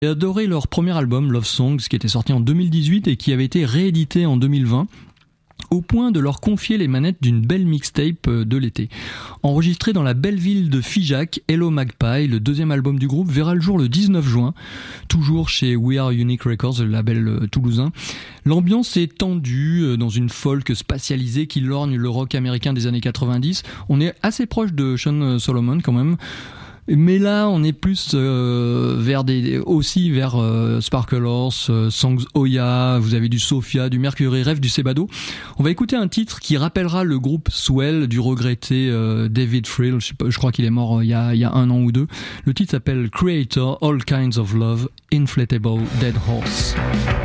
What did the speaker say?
J'ai adoré leur premier album, Love Songs, qui était sorti en 2018 et qui avait été réédité en 2020. Au point de leur confier les manettes d'une belle mixtape de l'été. Enregistré dans la belle ville de Figeac, Hello Magpie, le deuxième album du groupe, verra le jour le 19 juin, toujours chez We Are Unique Records, le label toulousain. L'ambiance est tendue dans une folk spatialisée qui lorgne le rock américain des années 90. On est assez proche de Sean Solomon quand même. Mais là, on est plus vers Sparkle Horse, Songs Oya, vous avez du Sophia, du Mercury Rev, du Sebado. On va écouter un titre qui rappellera le groupe Swell du regretté David Friel, je crois qu'il est mort il y a 1 an ou 2. Le titre s'appelle Creator, All Kinds of Love, Inflatable Dead Horse.